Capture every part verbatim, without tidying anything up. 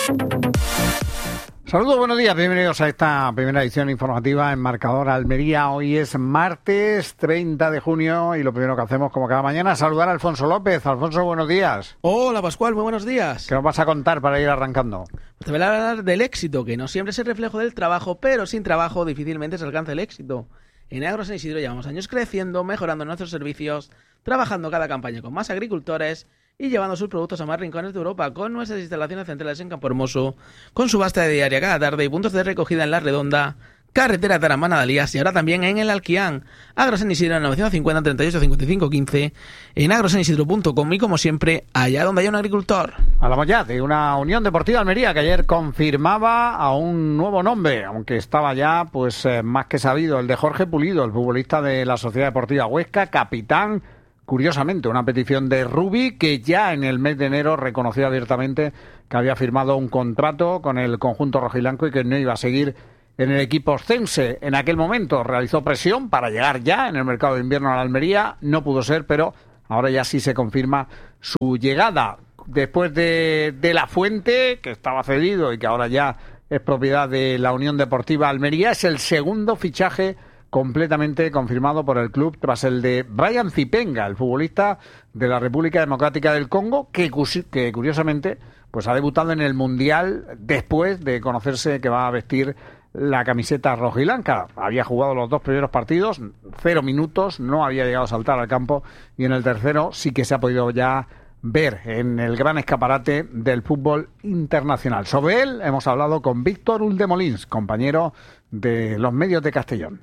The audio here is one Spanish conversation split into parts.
Saludos, buenos días, bienvenidos a esta primera edición informativa en Marcador Almería. Hoy es martes treinta de junio y lo primero que hacemos, como cada mañana, es saludar a Alfonso López. Alfonso, buenos días. Hola, Pascual, muy buenos días. ¿Qué nos vas a contar para ir arrancando? Te voy a hablar del éxito, que no siempre es el reflejo del trabajo, pero sin trabajo difícilmente se alcanza el éxito. En Agro San Isidro llevamos años creciendo, mejorando nuestros servicios, trabajando cada campaña con más agricultores y llevando sus productos a más rincones de Europa, con nuestras instalaciones centrales en Campo Hermoso, con subasta de diaria cada tarde y puntos de recogida en La Redonda, carretera Taramana Dalías y ahora también en el Alquián. Agro San Isidro novecientos cincuenta, treinta y ocho, cincuenta y cinco, quince, en agrosanisidro punto com y como siempre, allá donde haya un agricultor. Hablamos ya de una Unión Deportiva Almería que ayer confirmaba a un nuevo nombre, aunque estaba ya pues eh, más que sabido, el de Jorge Pulido, el futbolista de la Sociedad Deportiva Huesca, capitán. Curiosamente, una petición de Rubi que ya en el mes de enero reconoció abiertamente que había firmado un contrato con el conjunto rojiblanco y que no iba a seguir en el equipo oscense. En aquel momento realizó presión para llegar ya en el mercado de invierno a la Almería, no pudo ser, pero ahora ya sí se confirma su llegada. Después de, de La Fuente, que estaba cedido y que ahora ya es propiedad de la Unión Deportiva Almería, es el segundo fichaje completamente confirmado por el club tras el de Brian Zipenga, el futbolista de la República Democrática del Congo, que, que curiosamente pues ha debutado en el Mundial después de conocerse que va a vestir la camiseta rojiblanca. Había jugado los dos primeros partidos, cero minutos, no había llegado a saltar al campo y en el tercero sí que se ha podido ya ver en el gran escaparate del fútbol internacional. Sobre él hemos hablado con Víctor Uldemolins, compañero de los medios de Castellón.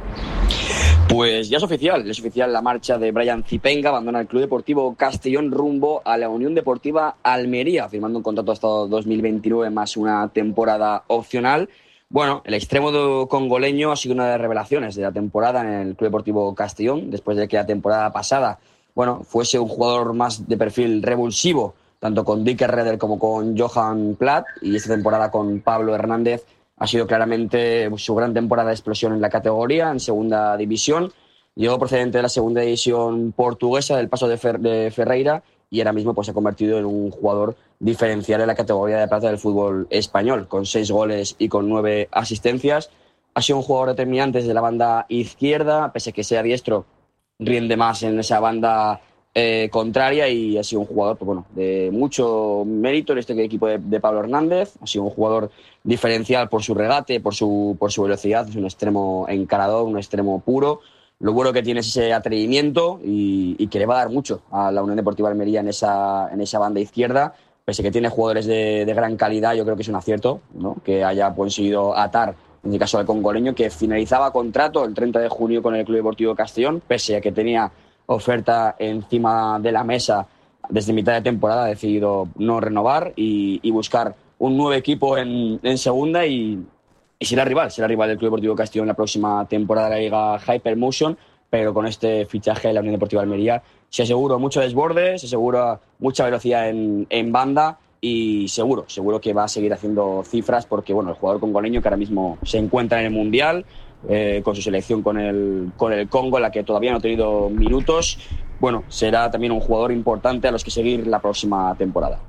Pues ya es oficial, es oficial la marcha de Brian Zipenga, abandona el Club Deportivo Castellón rumbo a la Unión Deportiva Almería, firmando un contrato hasta dos mil veintinueve más una temporada opcional. Bueno, el extremo de congoleño ha sido una de las revelaciones de la temporada en el Club Deportivo Castellón, después de que la temporada pasada, bueno, fuese un jugador más de perfil revulsivo, tanto con Dick Redder como con Johan Platt, y esta temporada con Pablo Hernández ha sido claramente su gran temporada de explosión en la categoría, en segunda división. Llegó procedente de la segunda división portuguesa, del Paso de, Fer- de Ferreira, y ahora mismo pues, se ha convertido en un jugador diferencial en la categoría de plata del fútbol español, con seis goles y con nueve asistencias. Ha sido un jugador determinante desde la banda izquierda, pese a que sea diestro, rinde más en esa banda eh, contraria, y ha sido un jugador pues, bueno, de mucho mérito en este equipo de, de Pablo Hernández. Ha sido un jugador diferencial por su regate, por su, por su velocidad. Es un extremo encarador, un extremo puro. Lo bueno que tiene es ese atrevimiento y, y que le va a dar mucho a la Unión Deportiva Almería en esa, en esa banda izquierda. Pese a que tiene jugadores de, de gran calidad, yo creo que es un acierto, ¿no? Que haya conseguido atar, en el caso del congoleño, que finalizaba contrato el treinta de junio con el Club Deportivo Castellón, pese a que tenía oferta encima de la mesa desde mitad de temporada, ha decidido no renovar y, y buscar un nuevo equipo en, en segunda y, y será rival, será rival del Club Deportivo Castellón en la próxima temporada de la Liga Hypermotion, pero con este fichaje de la Unión Deportiva Almería se asegura mucho desborde, se asegura mucha velocidad en, en banda y seguro, seguro que va a seguir haciendo cifras porque bueno, el jugador congoleño que ahora mismo se encuentra en el Mundial, Eh, con su selección con el, con el Congo, en la que todavía no ha tenido minutos, bueno, será también un jugador importante a los que seguir la próxima temporada.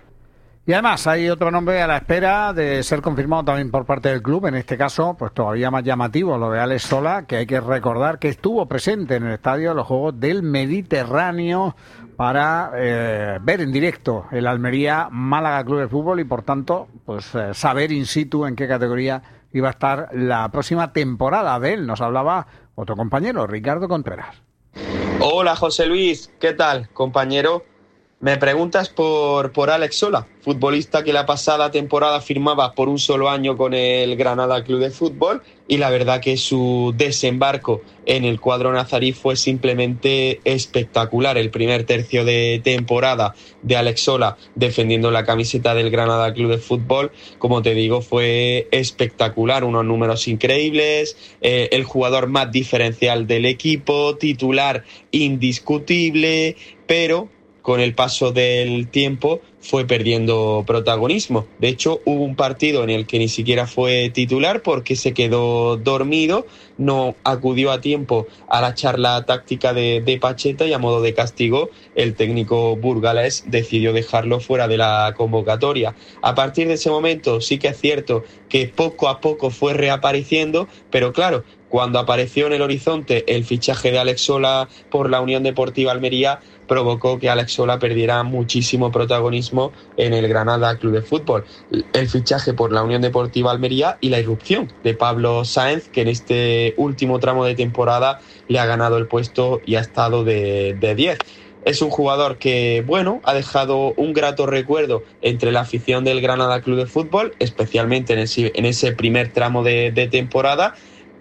Y además hay otro nombre a la espera de ser confirmado también por parte del club, en este caso pues todavía más llamativo, lo de Alex Sola, que hay que recordar que estuvo presente en el estadio de los Juegos del Mediterráneo para eh, ver en directo el Almería Málaga Club de Fútbol y por tanto pues eh, saber in situ en qué categoría iba a estar la próxima temporada. De él nos hablaba otro compañero, Ricardo Contreras. Hola José Luis, ¿qué tal, compañero? Me preguntas por, por Alex Sola, futbolista que la pasada temporada firmaba por un solo año con el Granada Club de Fútbol, y la verdad que su desembarco en el cuadro nazarí fue simplemente espectacular. El primer tercio de temporada de Alex Sola defendiendo la camiseta del Granada Club de Fútbol, como te digo, fue espectacular, unos números increíbles, eh, el jugador más diferencial del equipo, titular indiscutible, pero con el paso del tiempo fue perdiendo protagonismo. De hecho, hubo un partido en el que ni siquiera fue titular porque se quedó dormido, no acudió a tiempo a la charla táctica de, de Pacheta y a modo de castigo el técnico burgalés decidió dejarlo fuera de la convocatoria. A partir de ese momento sí que es cierto que poco a poco fue reapareciendo, pero claro, cuando apareció en el horizonte el fichaje de Alex Sola por la Unión Deportiva Almería, provocó que Alex Sola perdiera muchísimo protagonismo en el Granada Club de Fútbol. El fichaje por la Unión Deportiva Almería y la irrupción de Pablo Sáenz, que en este último tramo de temporada le ha ganado el puesto y ha estado de, de diez. Es un jugador que, bueno, ha dejado un grato recuerdo entre la afición del Granada Club de Fútbol, especialmente en ese, en ese primer tramo de, de temporada,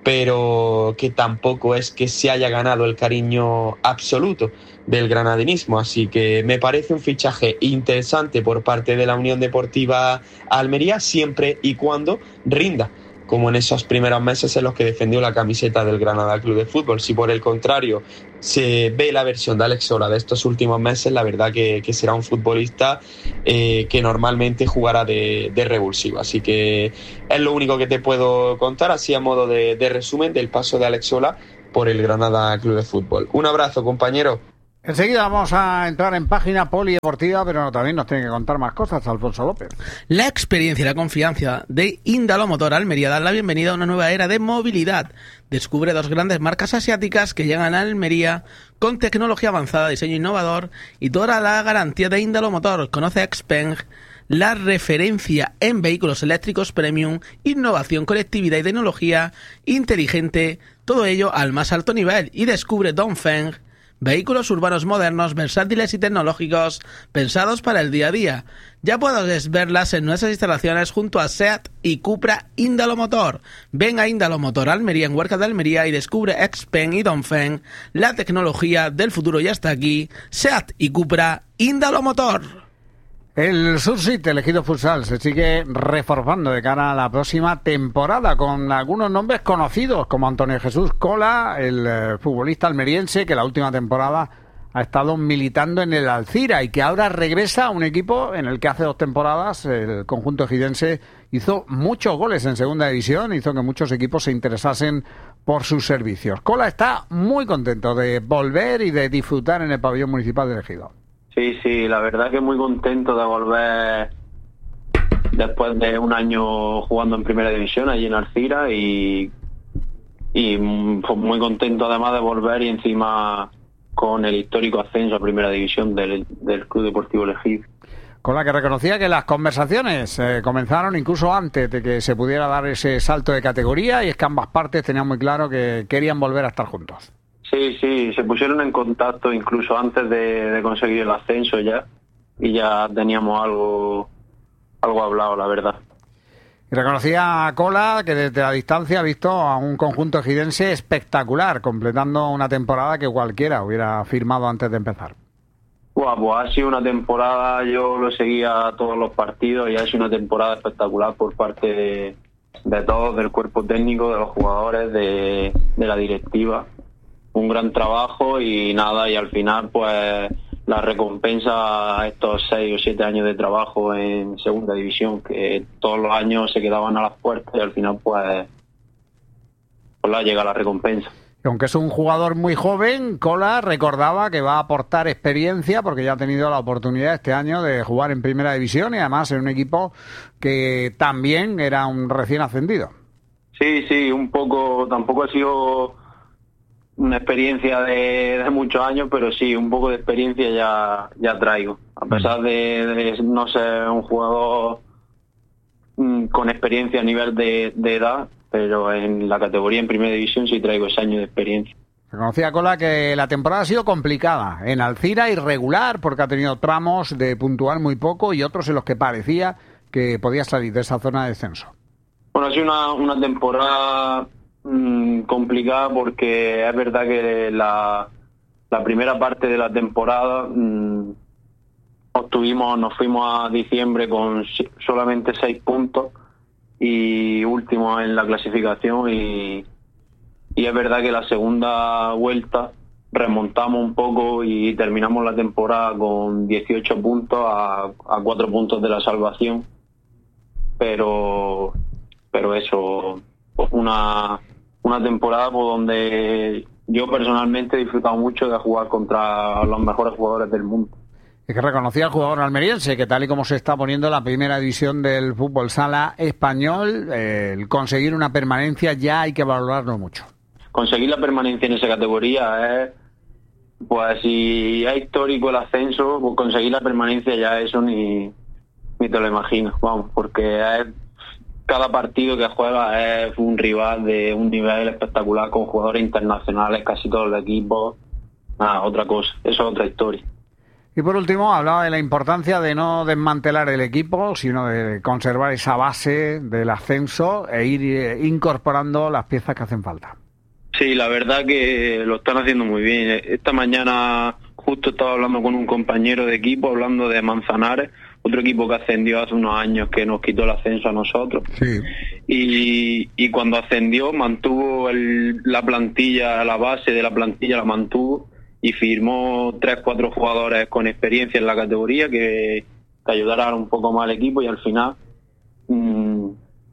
pero que tampoco es que se haya ganado el cariño absoluto del granadinismo. Así que me parece un fichaje interesante por parte de la Unión Deportiva Almería, siempre y cuando rinda, como en esos primeros meses en los que defendió la camiseta del Granada Club de Fútbol. Si por el contrario se ve la versión de Alex Sola de estos últimos meses, la verdad que, que será un futbolista eh, que normalmente jugará de, de revulsivo. Así que es lo único que te puedo contar, así a modo de, de resumen del paso de Alex Sola por el Granada Club de Fútbol. Un abrazo, compañero. Enseguida vamos a entrar en página polideportiva, pero también nos tiene que contar más cosas Alfonso López. La experiencia y la confianza de Índalo Motor Almería dan la bienvenida a una nueva era de movilidad. Descubre dos grandes marcas asiáticas que llegan a Almería con tecnología avanzada, diseño innovador y toda la garantía de Índalo Motor. Conoce a Xpeng, la referencia en vehículos eléctricos premium, innovación, conectividad y tecnología inteligente, todo ello al más alto nivel. Y descubre Dongfeng, vehículos urbanos modernos, versátiles y tecnológicos, pensados para el día a día. Ya puedes verlas en nuestras instalaciones junto a SEAT y Cupra Índalo Motor. Ven a Índalo Motor Almería en Huerca de Almería y descubre Xpeng y Dongfeng. La tecnología del futuro ya está aquí. SEAT y Cupra Índalo Motor. El Sursit, el Ejido Futsal, se sigue reforzando de cara a la próxima temporada con algunos nombres conocidos como Antonio Jesús Cola, el eh, futbolista almeriense que la última temporada ha estado militando en el Alcira y que ahora regresa a un equipo en el que hace dos temporadas el conjunto ejidense hizo muchos goles en segunda división, hizo que muchos equipos se interesasen por sus servicios. Cola está muy contento de volver y de disfrutar en el pabellón municipal del Ejido. Sí, sí, la verdad que muy contento de volver después de un año jugando en primera división allí en Alcira y, y pues muy contento además de volver y encima con el histórico ascenso a primera división del, del Club Deportivo El Ejido. Con la que reconocía que las conversaciones eh, comenzaron incluso antes de que se pudiera dar ese salto de categoría y es que ambas partes tenían muy claro que querían volver a estar juntos. Sí, sí, se pusieron en contacto incluso antes de, de conseguir el ascenso ya y ya teníamos algo algo hablado, la verdad. Y reconocía a Cola que desde la distancia ha visto a un conjunto ejidense espectacular, completando una temporada que cualquiera hubiera firmado antes de empezar. Buah, pues ha sido una temporada, yo lo seguía todos los partidos y ha sido una temporada espectacular por parte de, de todos, del cuerpo técnico, de los jugadores, de, de la directiva. Un gran trabajo y nada, y al final pues la recompensa a estos seis o siete años de trabajo en segunda división, que todos los años se quedaban a las puertas y al final pues, pues la llega la recompensa. Y aunque es un jugador muy joven, Cola recordaba que va a aportar experiencia porque ya ha tenido la oportunidad este año de jugar en primera división y además en un equipo que también era un recién ascendido. Sí, sí, un poco, tampoco ha sido una experiencia de, de muchos años, pero sí, un poco de experiencia ya, ya traigo. A pesar de, de no ser un jugador mm, con experiencia a nivel de, de edad, pero en la categoría en primera división sí traigo ese año de experiencia. Reconocía Cola que la temporada ha sido complicada. En Alcira irregular porque ha tenido tramos de puntuar muy poco y otros en los que parecía que podía salir de esa zona de descenso. Bueno, ha sido una, una temporada mmm, complicada porque es verdad que la, la primera parte de la temporada mmm, obtuvimos, nos fuimos a diciembre con solamente seis puntos y último en la clasificación y, y es verdad que la segunda vuelta remontamos un poco y terminamos la temporada con dieciocho puntos a, a cuatro puntos de la salvación. Pero, pero eso, una, una temporada por donde yo personalmente he disfrutado mucho de jugar contra los mejores jugadores del mundo. Es que reconocía al jugador almeriense que tal y como se está poniendo la primera división del fútbol sala español, eh, el conseguir una permanencia ya hay que valorarlo mucho. Conseguir la permanencia en esa categoría es, pues si es histórico el ascenso, pues conseguir la permanencia ya eso ni, ni te lo imaginas, vamos, porque es, cada partido que juega es un rival de un nivel espectacular con jugadores internacionales, casi todos los equipos, nada, otra cosa, eso es otra historia. Y por último, hablaba de la importancia de no desmantelar el equipo, sino de conservar esa base del ascenso e ir incorporando las piezas que hacen falta. Sí, la verdad que lo están haciendo muy bien. Esta mañana justo estaba hablando con un compañero de equipo, hablando de Manzanares, otro equipo que ascendió hace unos años que nos quitó el ascenso a nosotros. Sí. Y, y cuando ascendió mantuvo el, la plantilla, la base de la plantilla la mantuvo y firmó tres, cuatro jugadores con experiencia en la categoría que, que ayudaran un poco más al equipo y al final mmm,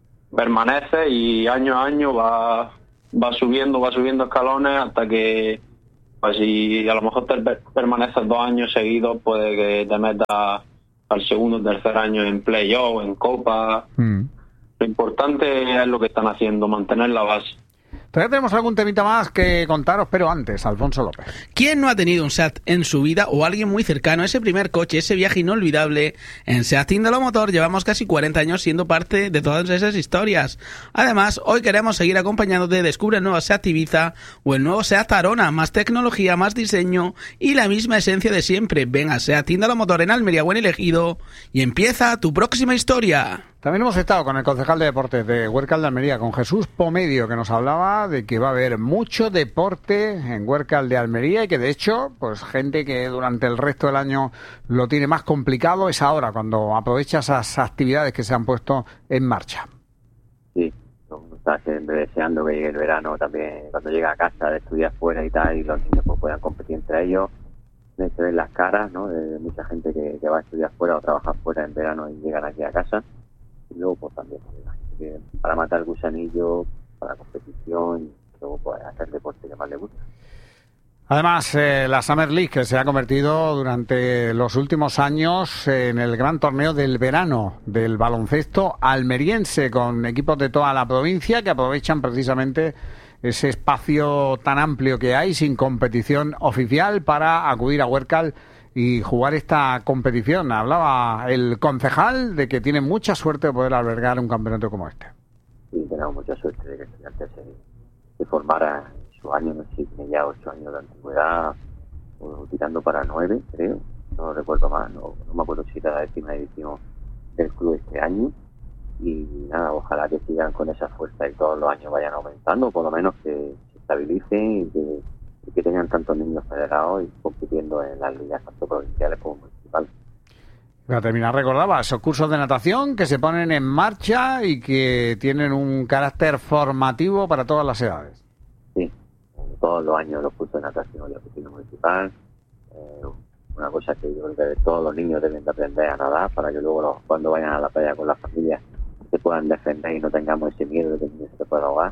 permanece y año a año va, va subiendo, va subiendo escalones hasta que pues, si a lo mejor te permaneces dos años seguidos puede que te metas al segundo o tercer año en playoff, en copa. Mm. Lo importante es lo que están haciendo, mantener la base. Todavía tenemos algún temita más que contaros, pero antes, Alfonso López. ¿Quién no ha tenido un SEAT en su vida o alguien muy cercano? Ese primer coche, ese viaje inolvidable. En SEAT Tíndalo Motor llevamos casi cuarenta años siendo parte de todas esas historias. Además, hoy queremos seguir acompañándote. Descubre el nuevo SEAT Ibiza o el nuevo SEAT Arona. Más tecnología, más diseño y la misma esencia de siempre. Ven a SEAT Tíndalo Motor en Almería, Buen Elegido y empieza tu próxima historia. También hemos estado con el concejal de deportes de Huércal de Almería, con Jesús Pomedio, que nos hablaba de que va a haber mucho deporte en Huércal de Almería y que de hecho, pues gente que durante el resto del año lo tiene más complicado es ahora cuando aprovecha esas actividades que se han puesto en marcha. Sí, uno está siempre deseando que llegue el verano también, cuando llega a casa de estudiar fuera y tal, y los niños pues puedan competir entre ellos. Se ven las caras, ¿no?, de mucha gente que, que va a estudiar fuera o trabajar fuera en verano y llegan aquí a casa. Y luego pues también para matar el gusanillo, para competición y luego pues hacer deporte que más le gusta. Además, eh, la Summer League, que se ha convertido durante los últimos años en el gran torneo del verano del baloncesto almeriense, con equipos de toda la provincia que aprovechan precisamente ese espacio tan amplio que hay sin competición oficial para acudir a Huércal y jugar esta competición. Hablaba el concejal de que tiene mucha suerte de poder albergar un campeonato como este. Sí, tenemos mucha suerte de que el estudiante se, se formara en su año, no sé si tiene ya ocho años de antigüedad, o tirando para nueve, creo, no recuerdo más, no, no me acuerdo si era la décima edición del club este año. Y nada, ojalá que sigan con esa fuerza y todos los años vayan aumentando, por lo menos que se estabilicen y que y que tengan tantos niños federados y compitiendo en las ligas tanto provinciales como municipales. Para terminar, recordaba esos cursos de natación que se ponen en marcha y que tienen un carácter formativo para todas las edades. Sí, todos los años los cursos de natación de la oficina municipal, eh, una cosa que yo creo que todos los niños deben de aprender a nadar para que luego los, cuando vayan a la playa con las familias se puedan defender y no tengamos ese miedo de que el niño se pueda ahogar.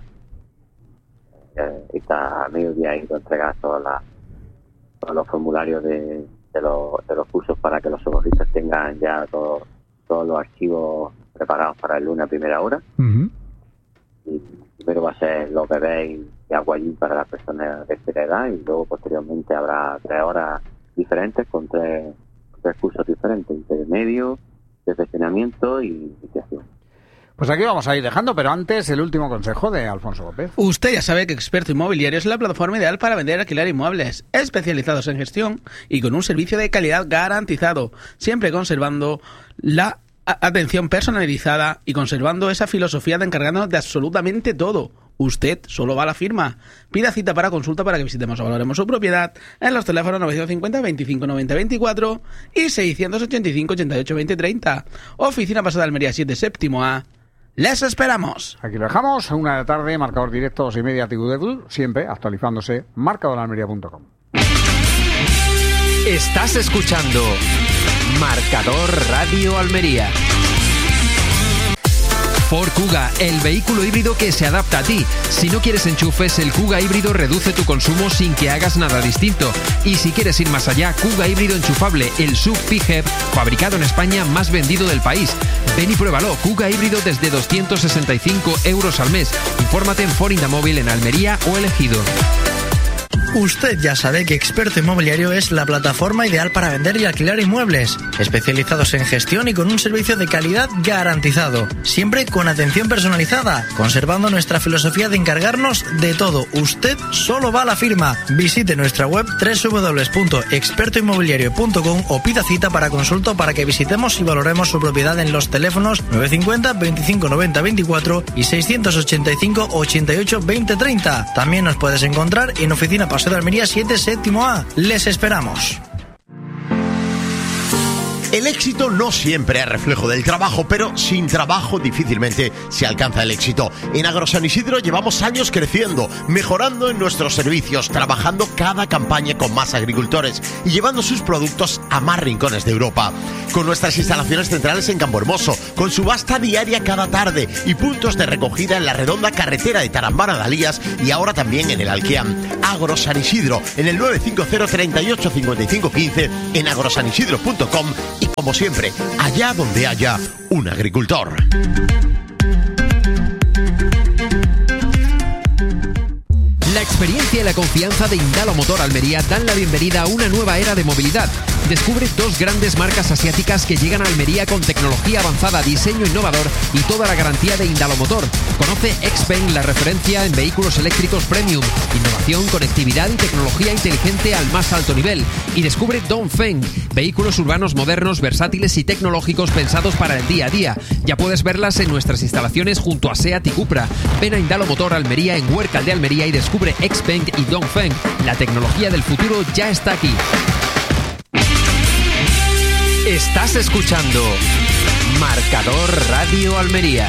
Eh, está a mediodía ido a entregar todas las, todos los formularios de, de, los, de los cursos para que los socorristas tengan ya todo, todos los archivos preparados para el lunes a primera hora. Uh-huh. Y primero va a ser los bebés y agua allí para las personas de tercera edad y luego posteriormente habrá tres horas diferentes con tres, tres cursos diferentes, intermedio, perfeccionamiento y iniciación. Pues aquí vamos a ir dejando, pero antes el último consejo de Alfonso López. Usted ya sabe que Experto Inmobiliario es la plataforma ideal para vender y alquilar inmuebles, especializados en gestión y con un servicio de calidad garantizado, siempre conservando la atención personalizada y conservando esa filosofía de encargarnos de absolutamente todo. Usted solo va a la firma. Pida cita para consulta para que visitemos o valoremos su propiedad en los teléfonos novecientos cincuenta, veinticinco noventa, veinticuatro y seiscientos ochenta y cinco, ochenta y ocho, veinte, treinta. Oficina Pasada Almería siete, séptimo A. ¡Les esperamos! Aquí lo dejamos, a una de la tarde, marcador directo, dos y media, T V, siempre actualizándose, marcador almería punto com. Estás escuchando Marcador Radio Almería. Ford Kuga, el vehículo híbrido que se adapta a ti. Si no quieres enchufes, el Kuga híbrido reduce tu consumo sin que hagas nada distinto. Y si quieres ir más allá, Kuga híbrido enchufable, el S U V P H E V, fabricado en España, más vendido del país. Ven y pruébalo, Kuga híbrido desde doscientos sesenta y cinco euros al mes. Infórmate en Ford Indamóvil en Almería o El Ejido. Usted ya sabe que Experto Inmobiliario es la plataforma ideal para vender y alquilar inmuebles, especializados en gestión y con un servicio de calidad garantizado, siempre con atención personalizada, conservando nuestra filosofía de encargarnos de todo. Usted solo va a la firma. Visite nuestra web doble u doble u doble u punto experto inmobiliario punto com o pida cita para consulta para que visitemos y valoremos su propiedad en los teléfonos nueve cinco cero, veinticinco noventa veinticuatro y seiscientos ochenta y cinco, ochenta y ocho, veinte treinta. También nos puedes encontrar en Oficina Paseo de Almería siete, séptimo A. Les esperamos. El éxito no siempre es reflejo del trabajo, pero sin trabajo difícilmente se alcanza el éxito. En Agrosan Isidro llevamos años creciendo, mejorando en nuestros servicios, trabajando cada campaña con más agricultores y llevando sus productos a más rincones de Europa. Con nuestras instalaciones centrales en Campohermoso, con subasta diaria cada tarde y puntos de recogida en la redonda carretera de Tarambana de Alías y ahora también en el Alquiam. Agrosan Isidro, en el nueve cinco cero, treinta y ocho, cincuenta y cinco quince, en agrosan isidro punto com y como siempre, allá donde haya un agricultor. La experiencia y la confianza de Indalo Motor Almería dan la bienvenida a una nueva era de movilidad. Descubre dos grandes marcas asiáticas que llegan a Almería con tecnología avanzada, diseño innovador y toda la garantía de Indalo Motor. Conoce Xpeng, la referencia en vehículos eléctricos premium, innovación, conectividad y tecnología inteligente al más alto nivel. Y descubre Dongfeng, vehículos urbanos modernos, versátiles y tecnológicos pensados para el día a día. Ya puedes verlas en nuestras instalaciones junto a SEAT y Cupra. Ven a Indalo Motor Almería en Huércal de Almería y descubre Xpeng y Dongfeng. La tecnología del futuro ya está aquí. Estás escuchando Marcador Radio Almería.